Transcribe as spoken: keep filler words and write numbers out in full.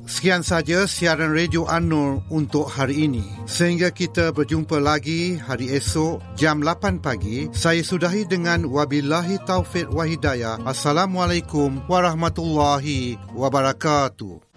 Sekian saja siaran Radio An-Nur untuk hari ini. Sehingga kita berjumpa lagi hari esok jam lapan pagi, saya sudahi dengan wabillahi taufiq wa hidayah. Assalamualaikum warahmatullahi wabarakatuh.